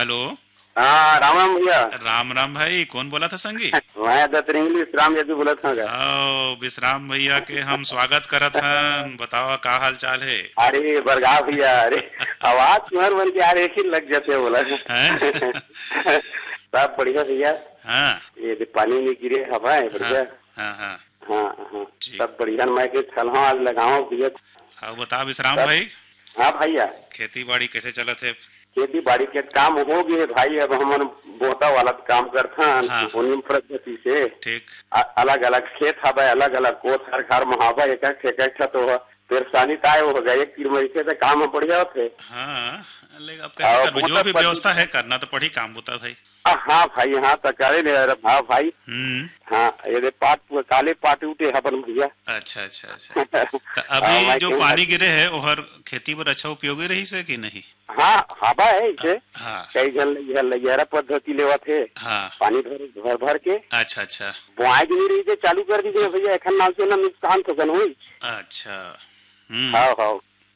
Hello. हाँ राम राम भैया। राम राम भाई, कौन बोला था संगी? मैं दतरिंगली विश्राम यदु बोला था। आओ विश्राम भैया के हम स्वागत करत हन। बताओ का हाल चाल है? अरे बरगा भैया, अरे आवाज तुम्हार बन के यार एक ही लग जाते बोला। हैं? सब बढ़िया भैया। हाँ ये पानी में गिरे हवा है बढ़िया। हाँ हाँ। हाँ हाँ ठीक। सब बढ़िया। मैं के छलहा आज लगाओ भैया। आओ बता विश्राम भाई, हाँ भैया, खेती बाड़ी कैसे चलत है? खेती बाड़ी के काम हो गए भाई। अब हम बोता वाला काम करता हाँ। उन्हीं पद्धति से ठीक। अलग अलग खेत हवा, अलग अलग कोस हर घर महावा एक एक तो परेशानी काय हो गया। एक तीर में तो काम बढ़िया होते। हाँ लेकिन अब कैसे करबे, जो भी व्यवस्था है करना तो पड़ी काम होता भाई। हाँ भाई, हाँ तो करे ले। अरे हाँ भाई। हाँ ये पाट काले पाट उठे अपन भैया। अच्छा अच्छा अच्छा। तो अभी जो पानी गिरे है ओहर खेती पर अच्छा उपयोगी रही से कि नहीं? हाँ हवा है इसे। हाँ कई जन लैरा पद्धति लेवा थे। हाँ। पानी भर भर के। अच्छा अच्छा। बुआई भी नहीं रही थे, चालू कर दीजिए भैया। एखन नाल से ना नुकसान तो गन हुई। अच्छा। हाँ हाँ